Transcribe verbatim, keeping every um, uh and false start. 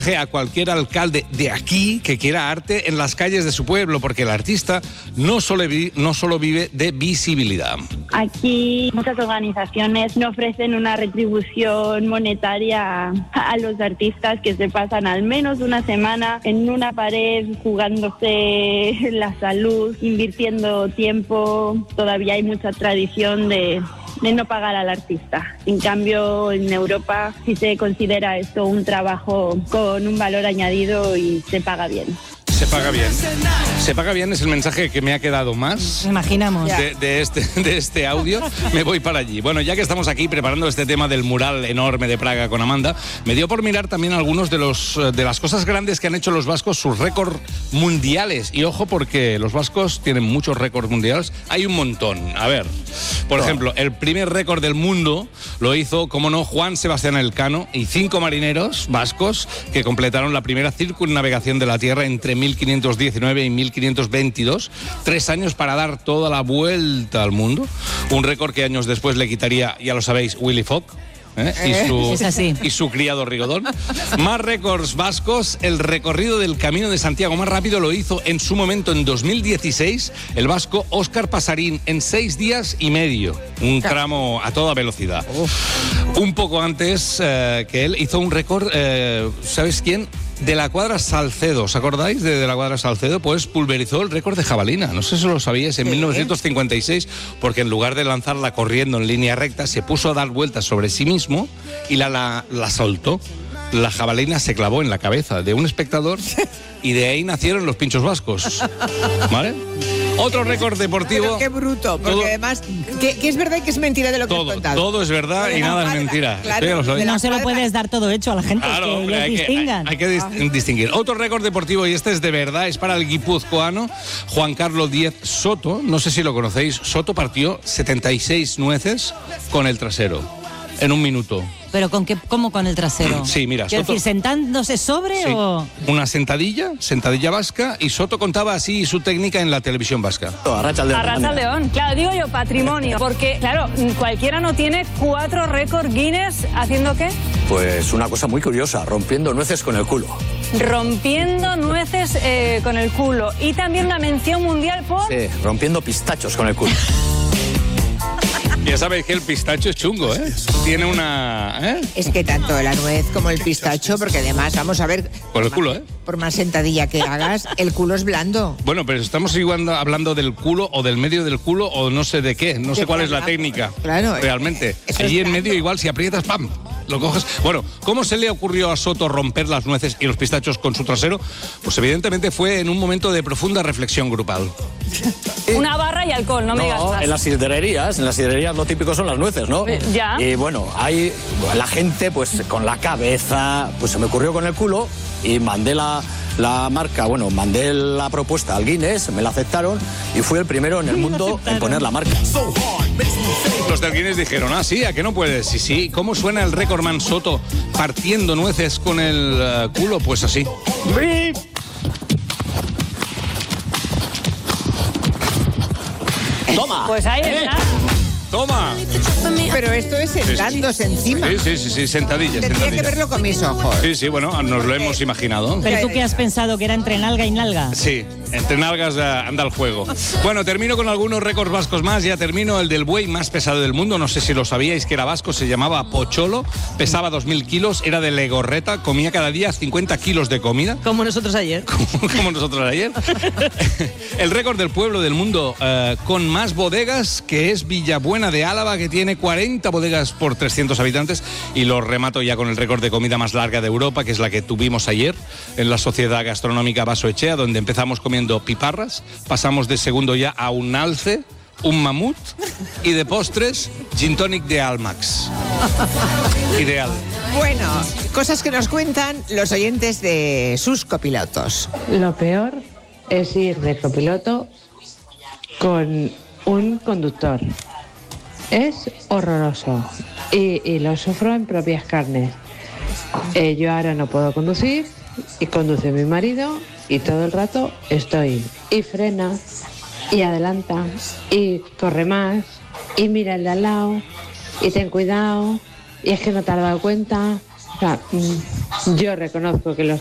a cualquier alcalde de aquí que quiera arte en las calles de su pueblo, porque el artista no solo, vi, no solo vive de visibilidad. Aquí muchas organizaciones no ofrecen una retribución monetaria a los artistas que se pasan al menos una semana en una pared jugándose la salud, invirtiendo tiempo. Todavía hay mucha tradición de... de no pagar al artista. En cambio, en Europa sí se considera esto un trabajo con un valor añadido y se paga bien. Se paga bien. Se paga bien es el mensaje que me ha quedado más. Imaginamos. De, de, este, de este audio. Me voy para allí. Bueno, ya que estamos aquí preparando este tema del mural enorme de Praga con Amanda, me dio por mirar también algunos de los de las cosas grandes que han hecho los vascos, sus récords mundiales. Y ojo, porque los vascos tienen muchos récords mundiales. Hay un montón. A ver, por oh. ejemplo, el primer récord del mundo lo hizo, como no, Juan Sebastián Elcano y cinco marineros vascos que completaron la primera circunnavegación de la Tierra entre mil quinientos diecinueve y mil quinientos veintidós, tres años para dar toda la vuelta al mundo, un récord que años después le quitaría, ya lo sabéis, Willy Fogg. ¿Eh? Y, su, es así. y su criado Rigodón. Más récords vascos. El recorrido del Camino de Santiago más rápido lo hizo en su momento, en dos mil dieciséis, el vasco Óscar Pasarín, en seis días y medio. Un tramo a toda velocidad. Uf. Un poco antes eh, que él hizo un récord, eh, ¿sabes quién? De la Cuadra Salcedo, ¿os acordáis de, de la Cuadra Salcedo? Pues pulverizó el récord de jabalina, no sé si lo sabíais, en sí. mil novecientos cincuenta y seis, porque en lugar de lanzarla corriendo en línea recta, se puso a dar vueltas sobre sí mismo y la, la, la soltó. La jabalina se clavó en la cabeza de un espectador y de ahí nacieron los pinchos vascos, ¿vale? Otro récord deportivo. Pero qué bruto, porque todo, además, que, que es verdad y que es mentira de lo que todo, has contado. Todo es verdad y nada es mentira. Claro, no se lo puedes dar todo hecho a la gente, claro, que hombre, hay, distingan. Que, hay, hay que dis- distinguir. Otro récord deportivo, y este es de verdad, es para el guipuzcoano Juan Carlos Díez Soto. No sé si lo conocéis. Soto partió setenta y seis nueces con el trasero en un minuto. ¿Pero con qué, cómo con el trasero? Sí, mira. Quiero Soto, decir, ¿sentándose sobre sí, o...? Una sentadilla, sentadilla vasca, y Soto contaba así su técnica en la televisión vasca. Arrachaldeón. Arrachaldeón. Claro, digo yo patrimonio, porque, claro, cualquiera no tiene cuatro récords Guinness, ¿haciendo qué? Pues una cosa muy curiosa, rompiendo nueces con el culo. Rompiendo nueces eh, con el culo. Y también una mención mundial por... Sí, rompiendo pistachos con el culo. Ya sabéis que el pistacho es chungo, ¿eh? Tiene una... ¿eh? Es que tanto la nuez como el pistacho, porque además, vamos a ver... Por el culo, ¿eh? Por más sentadilla que hagas, el culo es blando. Bueno, pero estamos igual hablando del culo o del medio del culo o no sé de qué. No sé cuál es la técnica. Claro. Realmente. Allí en medio igual, si aprietas, ¡pam!, lo coges. Bueno, ¿cómo se le ocurrió a Soto romper las nueces y los pistachos con su trasero? Pues evidentemente fue en un momento de profunda reflexión grupal. Una barra y alcohol, no me digas más. En las sidrerías, en las sidrerías lo típico son las nueces, ¿no? Eh, ya. Y bueno, hay la gente pues con la cabeza, pues se me ocurrió con el culo y mandé la, la marca, bueno, mandé la propuesta al Guinness, me la aceptaron y fui el primero en el mundo en poner la marca. Los del Guinness dijeron, ah, sí, ¿a qué no puedes? Sí, sí. ¿Cómo suena el recordman Soto partiendo nueces con el uh, culo? Pues así. ¡Toma! Pues ahí está. ¡Toma! Pero esto es sentándose sí, sí. encima. Sí, sí, sí, sí, sentadilla, Tendría sentadilla. que verlo con mis ojos. Sí, sí, bueno, nos lo hemos imaginado. ¿Pero tú qué has pensado? ¿Que era entre nalga y nalga? Sí, entre nalgas anda el juego. Bueno, termino con algunos récords vascos más. Ya termino el del buey más pesado del mundo. No sé si lo sabíais que era vasco. Se llamaba Pocholo. Pesaba dos mil kilos. Era de Legorreta. Comía cada día cincuenta kilos de comida. Como nosotros ayer. Como, como nosotros ayer. El récord del pueblo del mundo eh, con más bodegas, que es Villabuena de Álava, que tiene cuarenta bodegas por trescientos habitantes. Y lo remato ya con el récord de comida más larga de Europa, que es la que tuvimos ayer en la Sociedad Gastronómica Basoechea, donde empezamos comiendo piparras, pasamos de segundo ya a un alce, un mamut y de postres gin tonic de Almax. Ideal. Bueno, cosas que nos cuentan los oyentes de sus copilotos. Lo peor es ir de copiloto con un conductor. Es horroroso y, y lo sufro en propias carnes. Eh, yo ahora no puedo conducir y conduce mi marido y todo el rato estoy y frena y adelanta y corre más y mira el de al lado y ten cuidado y es que no te has dado cuenta O sea, mm, yo reconozco que los